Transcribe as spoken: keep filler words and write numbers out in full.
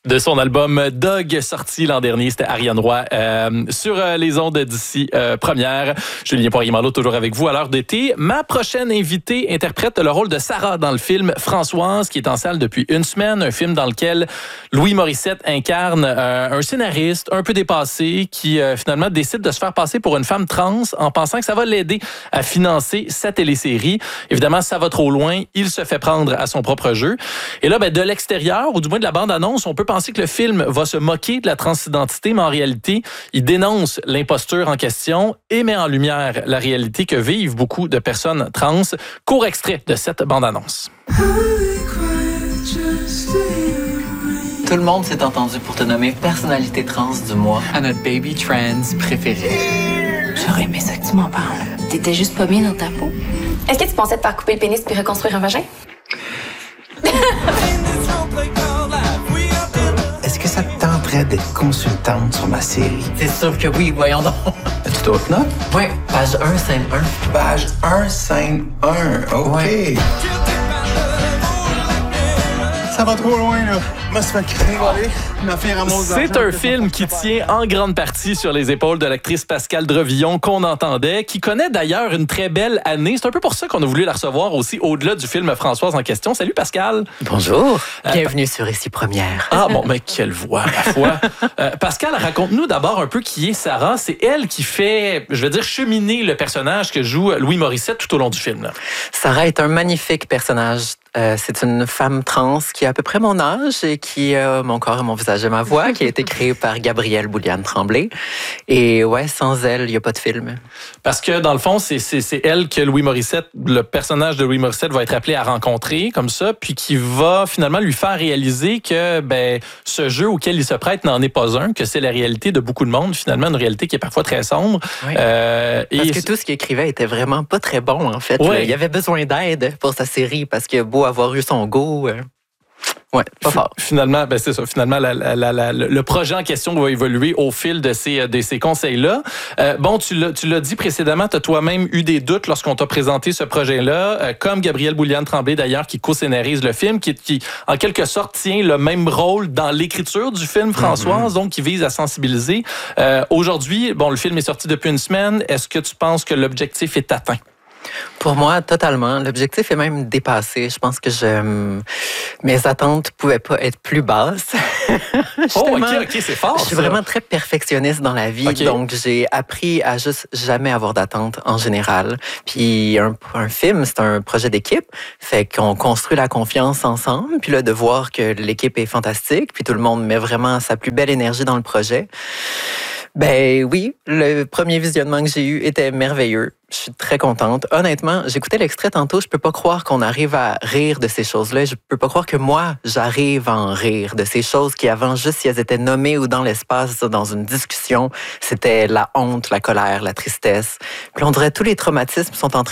De son album Dog, sorti l'an dernier, c'était Ariane Roy euh, sur euh, les ondes d'ici euh, première. Julien Poirier-Marleau, toujours avec vous à l'heure d'été. Ma prochaine invitée interprète le rôle de Sarah dans le film Françoise, qui est en salle depuis une semaine. Un film dans lequel Louis Morissette incarne euh, un scénariste un peu dépassé qui euh, finalement décide de se faire passer pour une femme trans en pensant que ça va l'aider à financer sa télésérie. Évidemment, ça va trop loin. Il se fait prendre à son propre jeu. Et là, ben, de l'extérieur, ou du moins de la bande-annonce, on peut penser que le film va se moquer de la transidentité, mais en réalité, il dénonce l'imposture en question et met en lumière la réalité que vivent beaucoup de personnes trans. Court extrait de cette bande-annonce. Tout le monde s'est entendu pour te nommer personnalité trans du mois à notre baby trans préféré. J'aurais aimé ça que tu m'en parles. T'étais juste pas bien dans ta peau. Est-ce que tu pensais te faire couper le pénis puis reconstruire un vagin? Est-ce que ça te tenterait d'être consultante sur ma série? C'est sûr que oui, voyons donc. As-tu d'autres notes? Oui, page un, scène un. Page un, scène un. OK. Ouais. Ça va trop loin, là. Moi, ça fait gringoler. C'est un film qui tient en grande partie sur les épaules de l'actrice Pascale Drevillon qu'on entendait, qui connaît d'ailleurs une très belle année. C'est un peu pour ça qu'on a voulu la recevoir aussi au-delà du film Françoise en question. Salut Pascale. Bonjour. Bienvenue euh, sur Ici Première. Ah bon, mais quelle voix, ma foi. euh, Pascale, raconte-nous d'abord un peu qui est Sarah. C'est elle qui fait, je veux dire, cheminer le personnage que joue Louis Morissette tout au long du film. Là. Sarah est un magnifique personnage. Euh, c'est une femme trans qui a à peu près mon âge et qui a mon corps et mon visage et ma voix, qui a été créée par Gabrielle Bouliane-Tremblay. Et ouais, sans elle, il n'y a pas de film. Parce que dans le fond, c'est, c'est, c'est elle que Louis Morissette, le personnage de Louis Morissette va être appelé à rencontrer comme ça, puis qui va finalement lui faire réaliser que ben, ce jeu auquel il se prête n'en est pas un, que c'est la réalité de beaucoup de monde, finalement, une réalité qui est parfois très sombre. Oui. Euh, parce et que tout ce qu'il écrivait était vraiment pas très bon, en fait. Oui. Il avait besoin d'aide pour sa série, parce que beau avoir eu son go... Euh... Ouais, pas fort. Finalement, ben c'est ça. Finalement, la, la, la, la, le projet en question va évoluer au fil de ces, de ces conseils-là. Euh, bon, tu l'as, tu l'as dit précédemment, tu as toi-même eu des doutes lorsqu'on t'a présenté ce projet-là, euh, comme Gabrielle Bouliane-Tremblay d'ailleurs, qui co-scénarise le film, qui, qui en quelque sorte tient le même rôle dans l'écriture du film Françoise, mm-hmm. donc qui vise à sensibiliser. Euh, aujourd'hui, bon, le film est sorti depuis une semaine. Est-ce que tu penses que l'objectif est atteint? Pour moi, totalement. L'objectif est même dépassé. Je pense que je, mes attentes pouvaient pas être plus basses. Oh, ok, ok, c'est fort. Je suis ça. vraiment très perfectionniste dans la vie, okay. Donc j'ai appris à juste jamais avoir d'attentes en général. Puis un, un film, c'est un projet d'équipe, fait qu'on construit la confiance ensemble. Puis là, de voir que l'équipe est fantastique, puis tout le monde met vraiment sa plus belle énergie dans le projet. Ben oui, le premier visionnement que j'ai eu était merveilleux. Je suis très contente. Honnêtement, j'écoutais l'extrait tantôt, je peux pas croire qu'on arrive à rire de ces choses-là. Je peux pas croire que moi, j'arrive à en rire de ces choses qui avant, juste si elles étaient nommées ou dans l'espace, dans une discussion, c'était la honte, la colère, la tristesse. Puis on dirait tous les traumatismes sont en train